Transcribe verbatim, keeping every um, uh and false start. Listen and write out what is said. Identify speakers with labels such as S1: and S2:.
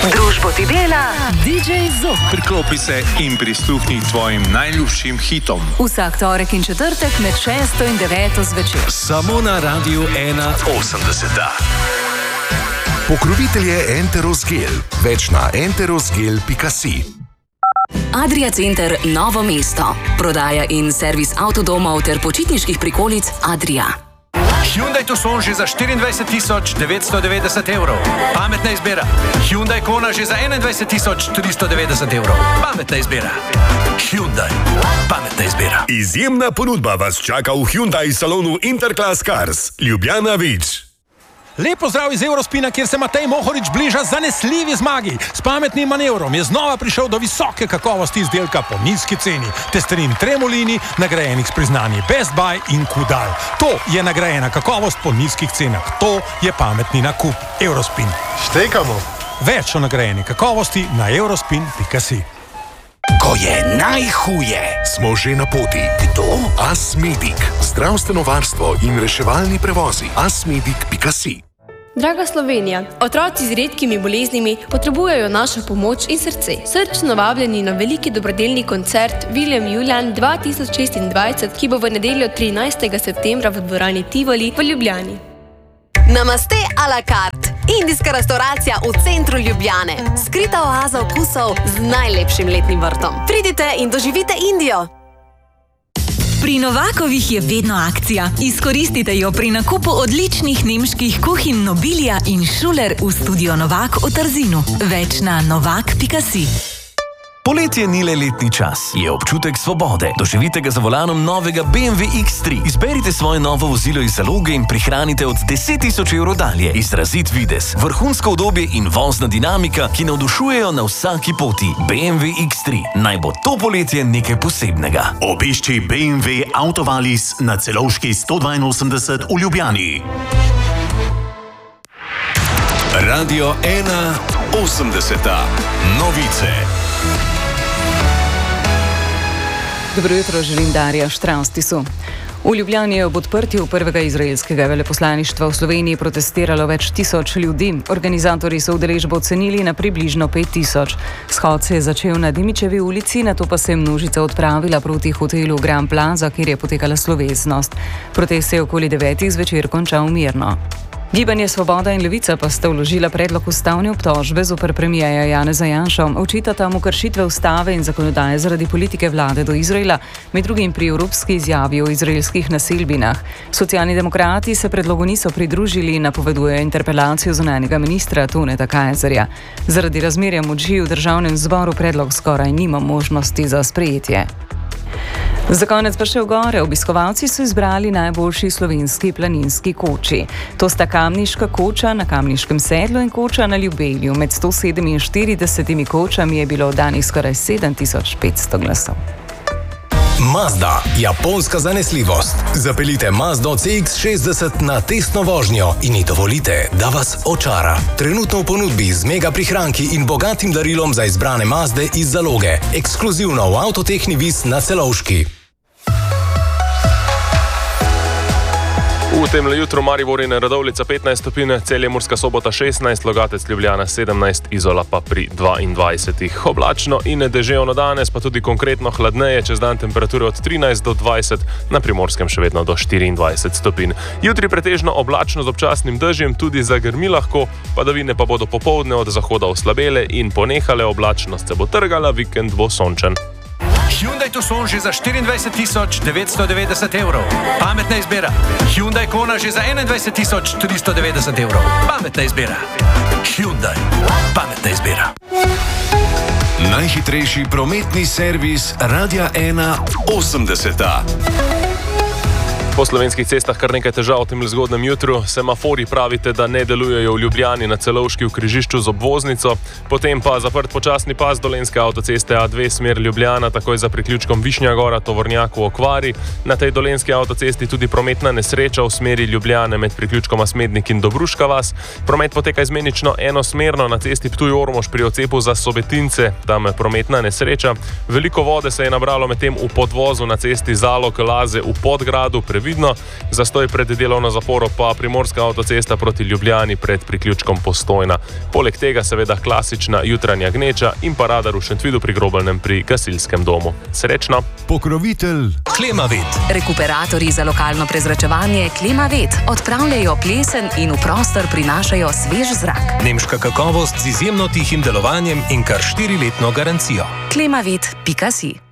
S1: Družbo ti dela D J Zob.
S2: Priklopi se in prisluhni tvojim najljubšim hitom.
S1: Vsak torek in četrtek med šesto in deveto zvečer.
S3: Samo na Radiu ena osemdeset.
S4: Pokrovitelj je Enterosgel. Več na enterosgel pika si.
S5: Adria Center Novo mesto. Prodaja in servis avtodomov ter počitniških prikolic Adria.
S6: Hyundai Tucson že za štiriindvajset tisoč devetsto devetdeset evrov. Pametna izbira. Hyundai Kona že za enaindvajset tisoč tristo devetdeset evrov. Pametna izbira. Hyundai. Pametna izbira.
S7: Izjemna ponudba vas čaka v Hyundai salonu Interclass Cars. Ljubljana Vič.
S8: Lepo zdrav iz Eurospina, kjer se Matej Mohorič bliža zanesljivi zmagi. S pametnim manevrom je znova prišel do visoke kakovosti izdelka po nizki ceni. Testerin Tremolini, nagrajenih s priznanji Best Buy in Kudal. To je nagrajena kakovost po nizkih cenah. To je pametni nakup. Eurospin.
S9: Štekamo.
S8: Več o nagrajeni kakovosti na eurospin pika si.
S4: Ko je najhuje, smo že na poti. Kdo? Asmedic. Zdravstveno varstvo in reševalni prevozi. asmedic pika si.
S10: Draga Slovenija, otroci z redkimi boleznimi potrebujejo našo pomoč in srce. Srčno vabljeni na veliki dobrodelni koncert William Julian dva tisoč šestindvajset, ki bo v nedeljo trinajstega septembra v dvorani Tivoli v Ljubljani.
S11: Namaste a la carte. Indijska restauracija v centru Ljubljane. Skrita oaza okusov z najlepšim letnim vrtom. Pridite in doživite Indijo.
S12: Pri Novakovih je vedno akcija. Izkoristite jo pri nakupu odličnih nemških kuhinj Nobilia in Schuler v studio Novak v Trzinu. Več na novak pika si.
S3: Poletje ni le letni čas, je občutek svobode. Doživite ga za volanom novega B M W X tri. Izberite svoje novo vozilo iz zaloge in prihranite od deset tisoč evrov dalje. Izrazit videz, vrhunsko udobje in vozna dinamika, ki navdušujejo na vsaki poti. B M W X tri. Naj bo to poletje nekaj posebnega.
S13: Obišči B M W Autovalis na Celovški sto dvainosemdeset v Ljubljani.
S3: Radio ena osemdeset. Novice.
S14: Dobro jutro, želim Darja Štravstisu. V Ljubljani je ob odprtju prvega izraelskega veleposlaništva v Sloveniji protestiralo več tisoč ljudi. Organizatorji so udeležbo ocenili na približno pet tisoč. Shod se je začel na Dimičevi ulici, nato pa se je množica odpravila proti hotelu Grand Plaza, kjer je potekala slovesnost. Protest se je okoli devetih zvečer končal mirno. Gibanje Svoboda in Levica pa sta vložila predlog ustavne obtožbe zoper premierja Janeza Janšo. Očitata mu kršitve ustave in zakonodaje zaradi politike vlade do Izraela, med drugim pri evropski izjavi o izraelskih naselbinah. Socialni demokrati se predlogu niso pridružili in napovedujejo interpelacijo zunanjega ministra Toneta Kajzerja. Zaradi razmerja moči v državnem zboru predlog skoraj nima možnosti za sprejetje. Za konec pa še v gore. Obiskovalci so izbrali najboljši slovenski planinski koči. To sta kamniška koča na Kamniškem sedlu in koča na Ljubelju. Med sto sedeminštiridesetimi kočami je bilo oddanih skoraj sedem tisoč petsto glasov.
S3: Mazda, japonska zanesljivost. Zapeljite Mazdo C X šestdeset na testno vožnjo in ji dovolite, da vas očara. Trenutno v ponudbi z mega prihranki in bogatim darilom za izbrane Mazde iz zaloge. Ekskluzivno v Avtotehni Vis na Celovški.
S15: V temle jutro Maribor in Radovljica petnajst stopinj, Celje Murska Sobota šestnajst, Logatec Ljubljana sedemnajst, Izola pa pri dvaindvajsetih. Oblačno in deževno danes, pa tudi konkretno hladneje, čez dan temperature od trinajst do dvajset, na Primorskem še vedno do štiriindvajset stopinj. Jutri pretežno oblačno z občasnim dežjem, tudi zagrmi lahko, padavine pa bodo popoldne od zahoda oslabele in ponehale, oblačnost se bo trgala, vikend bo sončen.
S6: Hyundai Tucson že za štiriindvajset tisoč devetsto devetdeset evrov. Pametna izbira. Hyundai Kona že za enaindvajset tisoč tristo devetdeset evrov. Pametna izbira. Hyundai. Pametna izbira.
S3: Najhitrejši prometni servis Radia ena osemdeset.
S15: Po slovenskih cestah kar nekaj težav v tem zgodnem jutru. Semafori pravite, da ne delujejo v Ljubljani na Celovški v križišču z obvoznico. Potem pa zaprt počasni pas Dolenjske avtoceste A dve smer Ljubljana, takoj za priključkom Višnja Gora, tovornjak v okvari. Na tej Dolenjski avtocesti tudi prometna nesreča v smeri Ljubljane med priključkoma Smednik in Dobruška vas. Promet poteka izmenično enosmerno na cesti Ptuj-Ormož pri odcepu za Sobetince, tam je prometna nesreča. Veliko vode se je nabralo medtem v podvozu na cesti Zalog-Laze v Podgradu. vidno, zastoj pred delovno zaporo pa Primorska avtocesta proti Ljubljani pred priključkom Postojna. Poleg tega seveda klasična jutranja gneča in pa radar v Šentvidu pri Grobelnem pri gasilskem domu. Srečno!
S9: Pokrovitelj Klimavet.
S5: Rekuperatorji za lokalno prezračevanje Klimavet odpravljajo plesen in v prostor prinašajo svež zrak.
S9: Nemška kakovost z izjemno tihim delovanjem in kar štiriletno garancijo.
S5: klimavet pika si